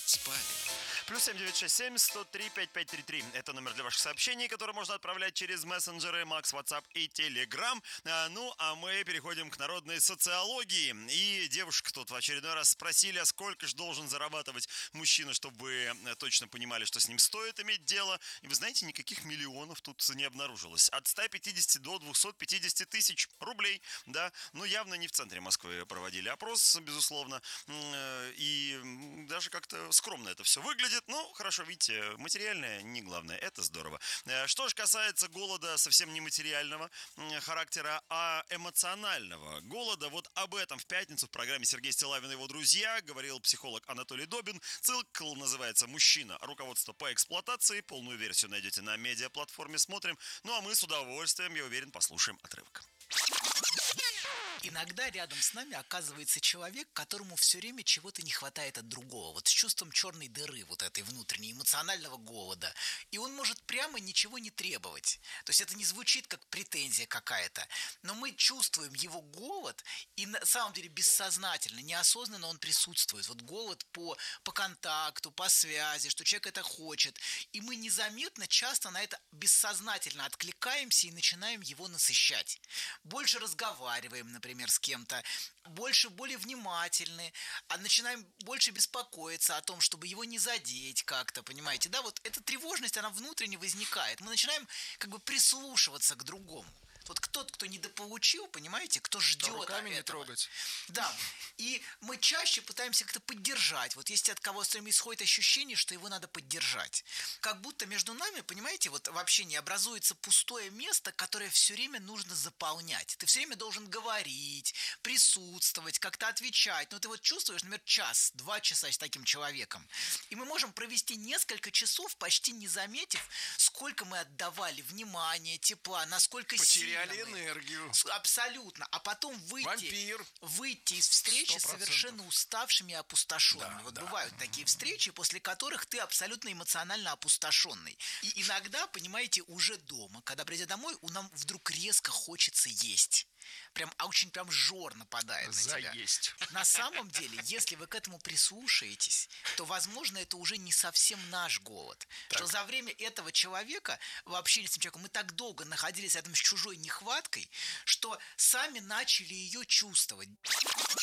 спали. Плюс 7967-103-5533. Это номер для ваших сообщений, которые можно отправлять через мессенджеры Макс, WhatsApp и Telegram. Ну, а мы переходим к народной социологии. И девушек тут в очередной раз спросили, а сколько же должен зарабатывать мужчина, чтобы вы точно понимали, что с ним стоит иметь дело. И вы знаете, никаких миллионов тут не обнаружилось. От 150 до 250 тысяч рублей, да. Ну, явно не в центре Москвы проводили опрос, безусловно. И даже как-то скромно это все выглядит. Ну, хорошо, видите, материальное не главное, это здорово. Что же касается голода совсем не материального характера, а эмоционального голода, вот об этом в пятницу в программе Сергей Стиллавин и его друзья говорил психолог Анатолий Добин. Цикл называется «Мужчина. Руководство по эксплуатации». Полную версию найдете на медиаплатформе «Смотрим». Ну, а мы с удовольствием, я уверен, послушаем отрывок. Иногда рядом с нами оказывается человек, которому все время чего-то не хватает от другого. Вот с чувством черной дыры, вот этой внутренней, эмоционального голода. И он может прямо ничего не требовать. То есть это не звучит как претензия какая-то. Но мы чувствуем его голод, и на самом деле бессознательно, неосознанно он присутствует. Вот голод по контакту, по связи, что человек это хочет. И мы незаметно, часто на это бессознательно откликаемся и начинаем его насыщать. Больше разговариваем, например, с кем-то, более внимательны, а начинаем больше беспокоиться о том, чтобы его не задеть как-то, понимаете, да, вот эта тревожность, она внутренне возникает, мы начинаем как бы прислушиваться к другому. Вот кто недополучил, понимаете, кто ждет Руками не этого. трогать. Да, и мы чаще пытаемся как-то поддержать. Вот если от кого-то исходит ощущение, что его надо поддержать. Как будто между нами, понимаете, вот в общении образуется пустое место, которое все время нужно заполнять. Ты все время должен говорить, присутствовать, как-то отвечать. Но ты вот чувствуешь, например, час, 2 часа с таким человеком. И мы можем провести несколько часов, почти не заметив, сколько мы отдавали внимания, тепла, насколько Потеряли сильно мы. энергию. Абсолютно. А потом Вампир. выйти из встречи 100%. совершенно уставшими и опустошенными. Да, Вот да. бывают такие встречи, после которых ты абсолютно эмоционально опустошенный. И иногда, понимаете, уже дома, когда придя домой, нам вдруг резко хочется есть. Очень жор нападает на тебя. Заесть. На самом деле, если вы к этому прислушаетесь, то, возможно, это уже не совсем наш голод. Что за время этого человека, в общении с этим человеком, мы так долго находились рядом с чужой нехваткой, что сами начали ее чувствовать.